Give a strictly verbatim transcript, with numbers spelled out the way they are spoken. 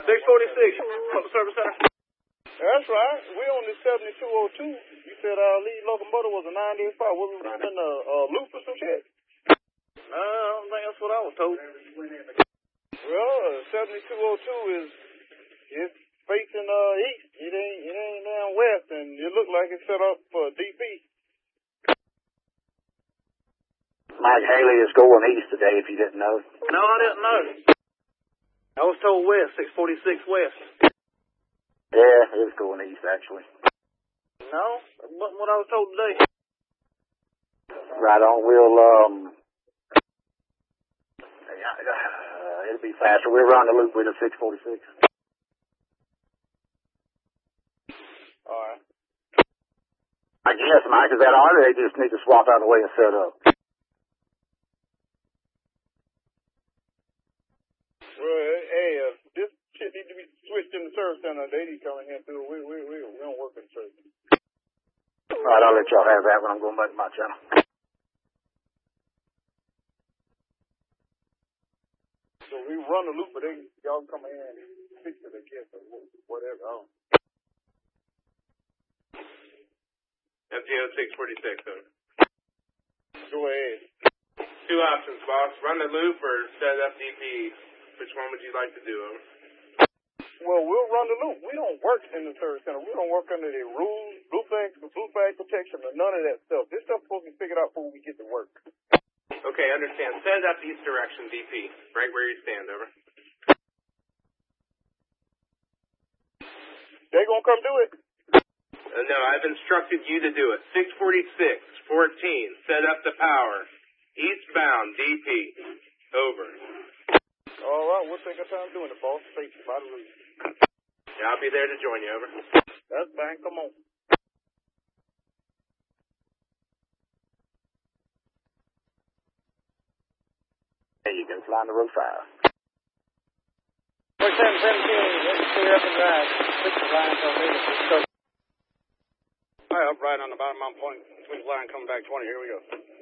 six forty-six, Public Service Center. That's right. We on the seventy-two oh two. You said our lead locomotive was a nine eighty-five. Was we running a uh, loop or some shit? Uh, I don't think that's what I was told. Well, uh, seventy-two oh two is it's facing uh east. It ain't it ain't down west, and it looked like it's set up for D P. Mike Haley is going east today, if you didn't know. No, I didn't know. I was told west, six forty-six west. Yeah, it was going east, actually. No, that wasn't what I was told today. Right on. We'll, um, uh, it'll be faster. We'll run the loop with a six forty-six. All right. I guess, Mike, is that all? They just need to swap out the way it's set up. Well, hey, uh, this shit needs to be switched in the service center. They need to come in here too. We we we we don't work in the service. All right, I'll let y'all have that when I'm going back to my channel. So we run the loop, but they y'all can come in and fix it, I guess, or whatever. I don't. F G O six forty-six, over. Go ahead. Two options, boss. Run the loop or set up D P. Which one would you like to do, over? Well, we'll run the loop. We don't work in the service center. We don't work under the rules, blue flag, blue flag protection, or none of that stuff. This stuff's supposed to be figured out before we get to work. Okay, understand. Set up east direction, D P. Right where you stand, over. They gonna come do it? Uh, no, I've instructed you to do it. six forty-six, fourteen, set up the power. Eastbound, D P. Over. All right, we'll take our time doing it, boss. Safety by the route. Yeah, I'll be there to join you, over. That's fine. Come on. There you go, flying the road five. forty-seven seventeen, clear up and drive. Switch the line until leaving. All right, up right on the bottom, I'm pointing. Switch line coming back twenty. Here we go.